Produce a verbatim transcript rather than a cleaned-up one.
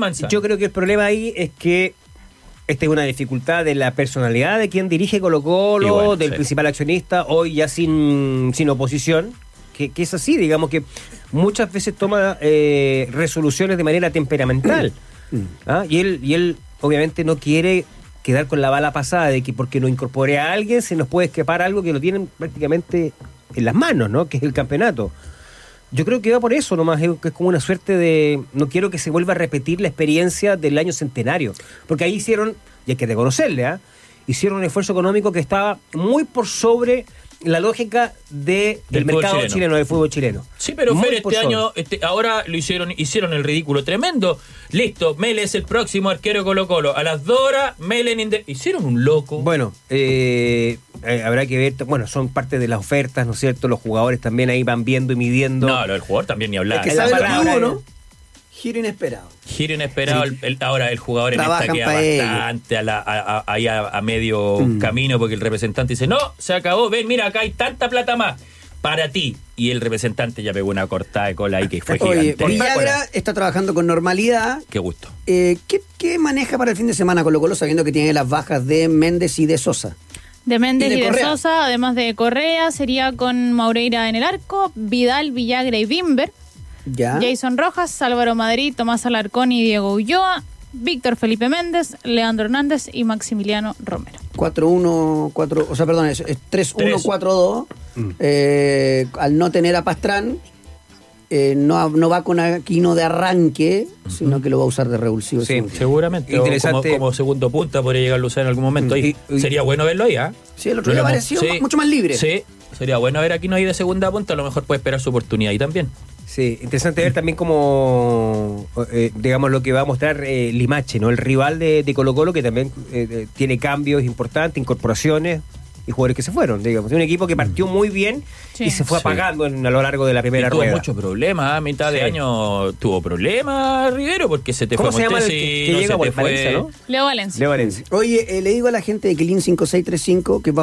manzana. Yo creo que el problema ahí es que esta es una dificultad de la personalidad de quien dirige Colo-Colo, bueno, del sí. principal accionista, hoy ya sin, sin oposición, que, que es así, digamos que muchas veces toma eh, resoluciones de manera temperamental. ¿Ah? Y él, y él obviamente no quiere quedar con la bala pasada de que porque no incorpore a alguien se nos puede escapar algo que lo tienen prácticamente en las manos, ¿no? Que es el campeonato. Yo creo que va por eso nomás, es, es como una suerte de... No quiero que se vuelva a repetir la experiencia del año centenario, porque ahí hicieron, y hay que reconocerle, ¿ah? Hicieron un esfuerzo económico que estaba muy por sobre la lógica de, del, del mercado chileno. chileno, del fútbol chileno. Sí, pero Fer, este año, este, ahora lo hicieron, hicieron el ridículo tremendo. Listo, Mele es el próximo arquero de Colo-Colo. A las dos horas, Mele... Inde... Hicieron un loco. Bueno, eh, eh, habrá que ver... Bueno, son parte de las ofertas, ¿no es cierto? Los jugadores también ahí van viendo y midiendo. No, lo del jugador también ni hablar. Es que sabe lo que hubo, ¿no? Giro inesperado. Giro inesperado. Sí. El, el, ahora el jugador Trabajan en esta queda bastante a, la, a, a, a, a medio mm. camino porque el representante dice, no, se acabó, ven, mira, acá hay tanta plata más para ti. Y el representante ya pegó una cortada de cola ahí que fue Oye, gigante. Villagra está trabajando con normalidad. Qué gusto. Eh, ¿qué, ¿Qué maneja para el fin de semana Colo-Colo sabiendo que tiene las bajas de Méndez y de Sosa? De Méndez y de, y de Sosa, además de Correa, sería con Maureira en el arco, Vidal, Villagra y Bimber. Ya. Jason Rojas, Álvaro Madrid, Tomás Alarcón y Diego Ulloa, Víctor Felipe Méndez, Leandro Hernández y Maximiliano Romero. cuatro uno cuatro, o sea, perdón, es, es tres uno cuatro dos. Mm. Eh, al no tener a Pastrán, eh, no, no va con Aquino de arranque, uh-huh. sino que lo va a usar de revulsivo. Sí, seguramente. Interesante. Como, como segundo punta podría llegar Lucero en algún momento. Y, y, sería bueno verlo ahí, ¿ah? ¿eh? Sí, el otro día pareció sí. mucho más libre. Sí, sería bueno ver a Aquino ahí de segunda punta, a lo mejor puede esperar su oportunidad ahí también. Sí, interesante ver también cómo, eh, digamos, lo que va a mostrar eh, Limache, ¿no? El rival de, de Colo-Colo, que también eh, tiene cambios importantes, incorporaciones y jugadores que se fueron, digamos. Un equipo que partió muy bien sí. y se fue apagando sí. en, a lo largo de la primera y tuvo rueda. Tuvo muchos problemas, a mitad sí. de año tuvo problemas, Rivero, porque se te ¿Cómo fue se Montesi, llama el que, que no llega se por te Valencia, fue... ¿no? Leo Valencia. Leo Valencia. Oye, eh, le digo a la gente de Clean cinco seis tres cinco que va